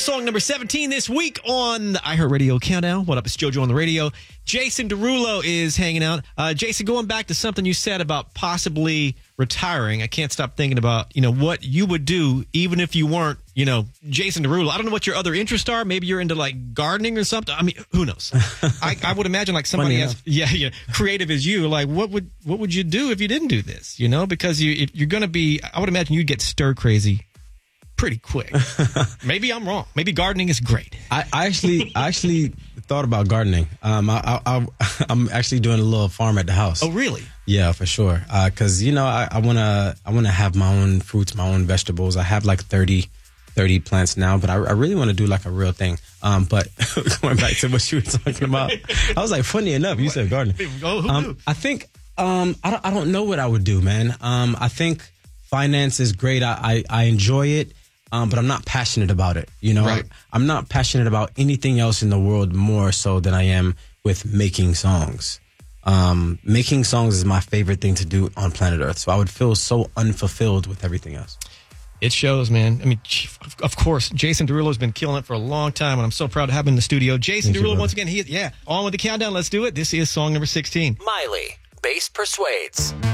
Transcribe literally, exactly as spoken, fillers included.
song number seventeen this week on the iHeartRadio Countdown. What up? It's JoJo on the radio. Jason Derulo is hanging out. Uh, Jason, going back to something you said about possibly retiring, I can't stop thinking about, you know, what you would do even if you weren't, you know, Jason Derulo. I don't know what your other interests are. Maybe you're into like gardening or something. I mean, who knows? I, I would imagine like somebody as yeah, yeah, creative as you, like what would what would you do if you didn't do this? You know, because you if you're going to be, I would imagine you'd get stir crazy pretty quick. Maybe I'm wrong. Maybe gardening is great. I, I actually I actually thought about gardening. Um, I, I, I, I'm actually doing a little farm at the house. Oh, really? Yeah, for sure. Because, uh, you know, I, I want to I wanna have my own fruits, my own vegetables. I have like thirty, thirty plants now, but I, I really want to do like a real thing. Um, but going back to what you were talking about, I was like, funny enough, you said gardening. Oh, who um, knew? I think, um, I, don't, I don't know what I would do, man. Um, I think finance is great. I, I, I enjoy it. Um, but I'm not passionate about it. You know, right. I'm not passionate about anything else in the world more so than I am with making songs. Um, making songs is my favorite thing to do on planet Earth. So I would feel so unfulfilled with everything else. It shows, man. I mean, of course, Jason Derulo has been killing it for a long time, and I'm so proud to have him in the studio. Jason Thank Derulo, you, once again, he yeah, on with the countdown. Let's do it. This is song number sixteen. Miley, Bass Persuades.